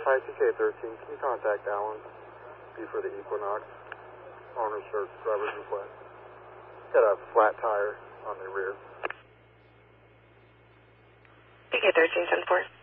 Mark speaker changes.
Speaker 1: Hi, TK13. Can you contact Alan? Be for the Equinox. Owner's search, driver's request. Got a flat tire on the rear.
Speaker 2: TK13, 10-4.